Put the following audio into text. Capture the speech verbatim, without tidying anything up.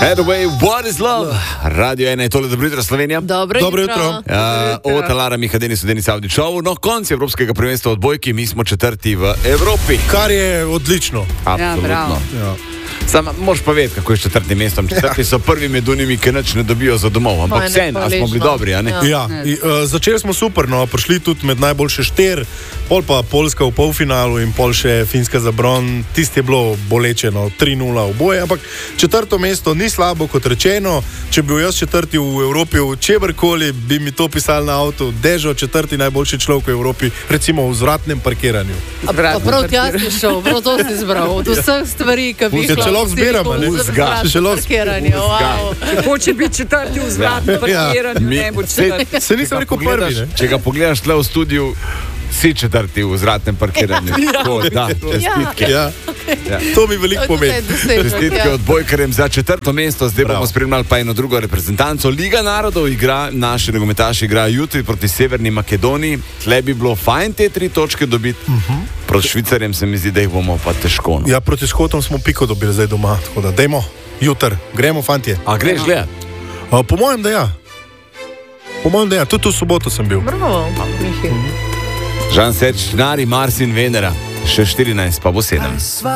Headway, what is love? Radio ena je tole, dobro jutro Slovenija. Dobro, Dobro jutro. jutro. Uh, Ota Lara Mihadeni, Sudeni Saudi Show. No, konc Evropskega prvenstva odbojki, mi smo četrti v Evropi. Kar je odlično. Absolutno. bravo. Ja. Sam, moraš pa vedeti, kako je s četrtim mestom. Četrti so prvi med unimi, ki nič ne dobijo za domov. Ampak Pa je vseeno, a smo bili nehvaležno. dobri, a ne? Ja. Ja, i, uh, začeli smo super, no, prišli tudi med najboljše štir, pol pa Poljska v polfinalu in pol še Finska za bron. Tisti je bilo boleče, no, tri nula v boje, ampak četrto mesto ni slabo, kot rečeno. Če bi bil jaz četrti v Evropi, v čebrkoli, bi mi to pisali na avtu, Dežo, četrti najboljši človek v Evropi, recimo v zvratnem parkiranju. A prav tja si šel, prav to si zbral. Od vseh stvari, ki bi Ja, če lahko zbiramo, ne? Uzga. Če lahko parkiranje, wow. Hoče biti četrti v zlatnem parkiranju, Mi- ne bo četrti. Se nisem rekel prvi, ne? Če ga pogledaš tle v studiu, si četrti v zratnem parkiranju. Tako, da, čestitke. Ja, Ja. to mi veliko pomeni. Čestitke odbojkarjem za četrto mesto, zdaj Bravo. bomo spremljali pa eno drugo reprezentanco. Liga narodov igra, naši nogometaši igrajo jutri proti Severni Makedoniji. Tle bi bilo fajn te tri točke dobiti. Uh-huh. Proti Švicarjem se mi zdi, da jih bomo pa težko. No. Ja, proti Škotom smo piko dobili zdaj doma, tako da dajmo, jutr, gremo, fantje. A greš gledat? A, po mojem, da ja. Po mojem, da ja, tudi v soboto sem bil. Bravo, Mihi. Žan Seč, Nari, Mars in Venera. Še štirinajst, pa bo sedem.